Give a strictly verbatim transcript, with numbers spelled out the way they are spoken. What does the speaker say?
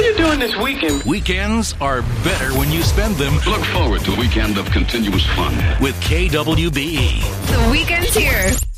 are you doing this weekend? Weekends are better when you spend them. Look forward to a weekend of continuous fun. With K W B E. The weekend's here.